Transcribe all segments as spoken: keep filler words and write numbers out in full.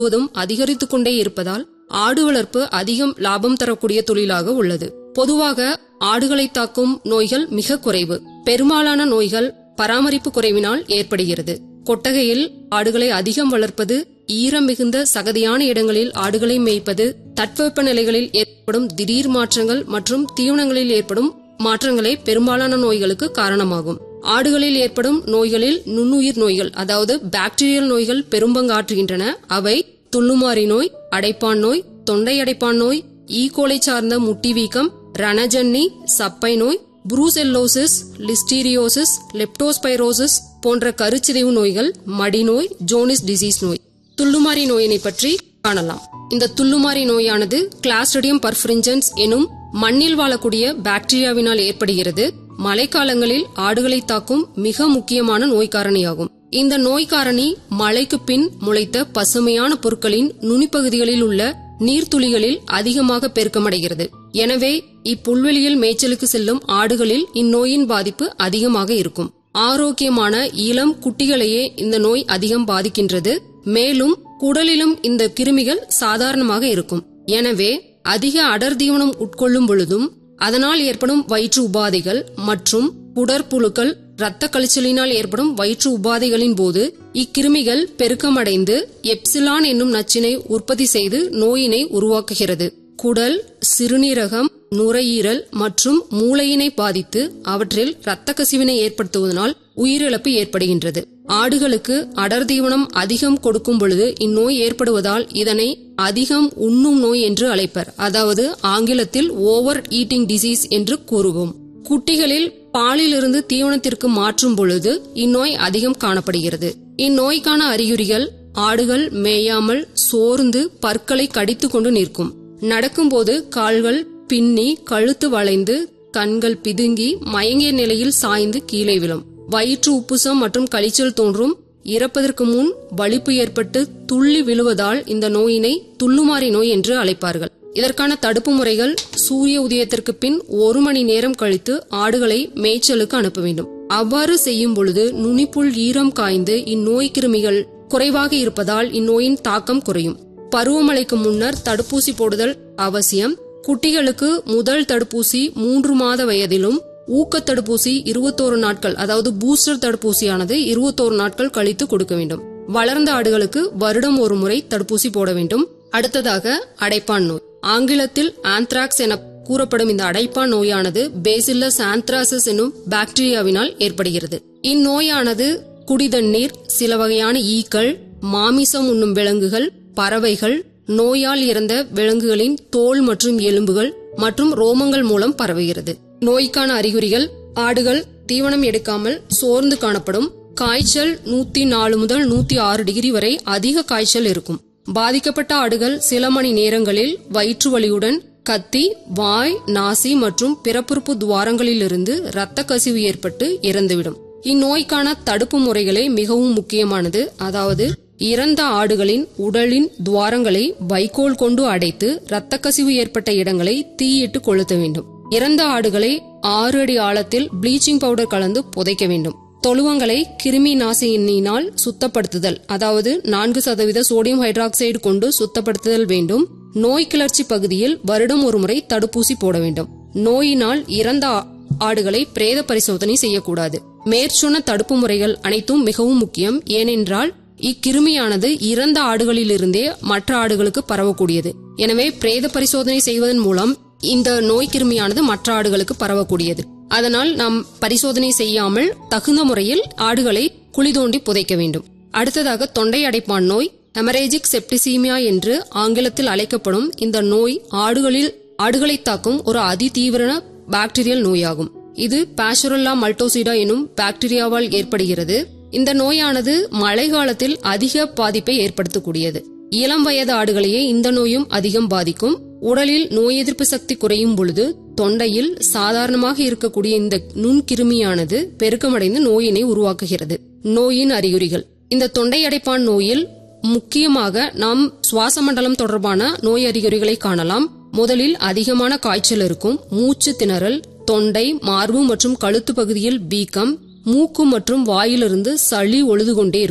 முழுவதும் அதிகரித்துக் கொண்டே இருப்பதால் ஆடு வளர்ப்பு அதிகம் லாபம் தரக்கூடிய தொழிலாக உள்ளது. பொதுவாக ஆடுகளை தாக்கும் நோய்கள் மிக குறைவு. பெரும்பாலான நோய்கள் பராமரிப்பு குறைவினால் ஏற்படுகிறது. கொட்டகையில் ஆடுகளை அதிகம் வளர்ப்பது, ஈரம் மிகுந்த சகதியான இடங்களில் ஆடுகளை மேய்ப்பது, தட்பவெப்ப நிலைகளில் ஏற்படும் திடீர் மாற்றங்கள் மற்றும் தீவனங்களில் ஏற்படும் மாற்றங்களே பெரும்பாலான நோய்களுக்கு காரணமாகும். ஆடுகளில் ஏற்படும் நோய்களில் நுண்ணுயிர் நோய்கள், அதாவது பாக்டீரியல் நோய்கள் பெரும்பங்காற்றுகின்றன. அவை துள்ளுமாறி நோய், அடைப்பான் நோய், தொண்டை அடைப்பான் நோய், ஈகோலை சார்ந்த முட்டி வீக்கம், ரணஜன்னி, சப்பை நோய், புரூசெல்லோசிஸ், லிஸ்டீரியோசிஸ், லெப்டோஸ்பைரோசிஸ் போன்ற கருச்சிதைவு நோய்கள், மடிநோய், ஜோனிஸ் டிசீஸ் நோய். துள்ளுமாறி நோயினை பற்றி காணலாம். இந்த துள்ளுமாறி நோயானது கிளாஸ்ட்ரிடியம் பர்ஃபரிஞ்சன்ஸ் எனும் மண்ணில் வாழக்கூடிய பாக்டீரியாவினால் ஏற்படுகிறது. மழைக்காலங்களில் ஆடுகளை தாக்கும் மிக முக்கியமான நோய் காரணியாகும். இந்த நோய் காரணி மழைக்கு பின் முளைத்த பசுமையான பொருட்களின் நுனிப்பகுதிகளில் உள்ள நீர்த்துளிகளில் அதிகமாக பெருக்கமடைகிறது. எனவே இப்புல்வெளியில் மேய்ச்சலுக்கு செல்லும் ஆடுகளில் இந்நோயின் பாதிப்பு அதிகமாக இருக்கும். ஆரோக்கியமான இளம் குட்டிகளையே இந்த நோய் அதிகம் பாதிக்கின்றது. மேலும் குடலிலும் இந்த கிருமிகள் சாதாரணமாக இருக்கும். எனவே அதிக அடர் தீவனம் உட்கொள்ளும் பொழுதும் அதனால் ஏற்படும் வயிற்று உபாதைகள் மற்றும் குடற்புழுக்கள், இரத்த கழிச்சலினால் ஏற்படும் வயிற்று உபாதைகளின் போது இக்கிருமிகள் பெருக்கமடைந்து எப்சிலான் என்னும் நச்சினை உற்பத்தி செய்து நோயினை உருவாக்குகிறது. குடல், சிறுநீரகம், நுரையீரல் மற்றும் மூளையினை பாதித்து அவற்றில் இரத்த கசிவினை ஏற்படுத்துவதனால் உயிரிழப்பு ஏற்படுகின்றது. ஆடுகளுக்கு அடர் தீவனம் அதிகம் கொடுக்கும் பொழுது இந்நோய் ஏற்படுவதால் இதனை அதிகம் உண்ணும் நோய் என்று அழைப்பர். அதாவது ஆங்கிலத்தில் ஓவர் ஈட்டிங் டிசீஸ் என்று கூறுவோம். குட்டிகளில் பாலிலிருந்து தீவனத்திற்கு மாற்றும் பொழுது இந்நோய் அதிகம் காணப்படுகிறது. இந்நோய்க்கான அறிகுறிகள் ஆடுகள் மேயாமல் சோர்ந்து பற்களை கடித்துக் கொண்டு நிற்கும். நடக்கும்போது கால்கள் பின்னி கழுத்து வளைந்து கண்கள் பிதுங்கி மயங்கிய நிலையில் சாய்ந்து கீழே விழும். வயிற்று உப்புசம் மற்றும் கழிச்சல் தோன்றும். இறப்பதற்கு முன் வலிப்பு ஏற்பட்டு துள்ளி விழுவதால் இந்த நோயினை துள்ளுமாறி நோய் என்று அழைப்பார்கள். இதற்கான தடுப்பு முறைகள்: சூரிய உதயத்திற்கு பின் ஒரு மணி நேரம் கழித்து ஆடுகளை மேய்ச்சலுக்கு அனுப்ப வேண்டும். அவ்வாறு செய்யும் பொழுது நுனிப்புள் ஈரம் காய்ந்து இந்நோய் கிருமிகள் குறைவாக இருப்பதால் இந்நோயின் தாக்கம் குறையும். பருவமழைக்கு முன்னர் தடுப்பூசி போடுதல் அவசியம். குட்டிகளுக்கு முதல் தடுப்பூசி மூன்று மாத வயதிலும், ஊக்க தடுப்பூசி இருபத்தோரு நாட்கள், அதாவது பூஸ்டர் தடுப்பூசியானது இருபத்தோரு நாட்கள் கழித்து கொடுக்க வேண்டும். வளர்ந்த ஆடுகளுக்கு வருடம் ஒரு முறை தடுப்பூசி போட வேண்டும். அடுத்ததாக அடைப்பான் நோய். ஆங்கிலத்தில் ஆந்த்ராக்ஸ் என கூறப்படும் இந்த அடைப்பான் நோயானது பேசில்லஸ் ஆந்த்ராசிஸ் என்னும் பாக்டீரியாவினால் ஏற்படுகிறது. இந்நோயானது குடிதண்ணீர், சில வகையான ஈக்கள், மாமிசம் உண்ணும் விலங்குகள், பறவைகள், நோயால் இறந்த விலங்குகளின் தோல் மற்றும் எலும்புகள் மற்றும் ரோமங்கள் மூலம் பரவுகிறது. நோய்க்கான அறிகுறிகள்: ஆடுகள் தீவனம் எடுக்காமல் சோர்ந்து காணப்படும். காய்ச்சல் நூத்தி நாலு முதல் நூத்தி ஆறு டிகிரி வரை அதிக காய்ச்சல் இருக்கும். பாதிக்கப்பட்ட ஆடுகள் சில மணி நேரங்களில் வயிற்று வலியுடன் கத்தி, வாய், நாசி மற்றும் பிறப்புறுப்பு துவாரங்களிலிருந்து இரத்த கசிவு ஏற்பட்டு இறந்துவிடும். இந்நோய்க்கான தடுப்பு முறைகளே மிகவும் முக்கியமானது. அதாவது இறந்த ஆடுகளின் உடலின் துவாரங்களை வைக்கோல் கொண்டு அடைத்து இரத்த கசிவு ஏற்பட்ட இடங்களை தீயிட்டு கொளுத்த வேண்டும். இறந்த ஆடுகளை ஆறு அடி ஆழத்தில் பிளீச்சிங் பவுடர் கலந்து புதைக்க வேண்டும். தொழுவங்களை கிருமி நாசினியினால் சுத்தப்படுத்துதல், அதாவது நான்கு சதவீத சோடியம் ஹைட்ராக்சைடு கொண்டு சுத்தப்படுத்துதல் வேண்டும். நோய் கிளர்ச்சி பகுதியில் வருடம் ஒரு முறை தடுப்பூசி போட வேண்டும். நோயினால் இறந்த ஆடுகளை பிரேத பரிசோதனை செய்யக்கூடாது. மேற்சொன்ன தடுப்பு முறைகள் அனைத்தும் மிகவும் முக்கியம். ஏனென்றால் இக்கிருமியானது இறந்த ஆடுகளிலிருந்தே மற்ற ஆடுகளுக்கு பரவக்கூடியது. எனவே பிரேத பரிசோதனை செய்வதன் மூலம் இந்த நோய் கிருமியானது மற்ற ஆடுகளுக்கு பரவக்கூடியது. அதனால் நாம் பரிசோதனை செய்யாமல் தகுந்த முறையில் ஆடுகளை குழி தோண்டி புதைக்க வேண்டும். அடுத்ததாக தொண்டை அடைப்பான் நோய், ஹெமரேஜிக் செப்டிசீமியா என்று ஆங்கிலத்தில் அழைக்கப்படும் இந்த நோய் ஆடுகளில் ஆடுகளை தாக்கும் ஒரு அதிதீவிர பாக்டீரியல் நோயாகும். இது பாஸ்டுரெல்லா மல்டோசிடா எனும் பாக்டீரியாவால் ஏற்படுகிறது. இந்த நோயானது மழை காலத்தில் அதிக பாதிப்பை ஏற்படுத்தக்கூடியது. இளம் வயது ஆடுகளையே இந்த நோயும் அதிகம் பாதிக்கும். உடலில் நோய் எதிர்ப்பு சக்தி குறையும் பொழுது தொண்டையில் சாதாரணமாக இருக்கக்கூடிய இந்த நுண்கிருமியானது பெருக்கமடைந்து நோயினை உருவாக்குகிறது. நோயின் அறிகுறிகள்: இந்த தொண்டை அடைப்பான் நோயில் முக்கியமாக நாம் சுவாச மண்டலம் தொடர்பான நோய் அறிகுறிகளை காணலாம். முதலில் அதிகமான காய்ச்சல் இருக்கும். மூச்சு திணறல், தொண்டை, மார்பு மற்றும் கழுத்து பகுதியில் வீக்கம், மூக்கு மற்றும் வாயிலிருந்து சளி ஒழுது கொண்டே இருக்கும்.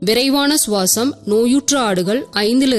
விரைவான சுவாசம் நோயுற்ற ஆடுகள் ஐந்தில்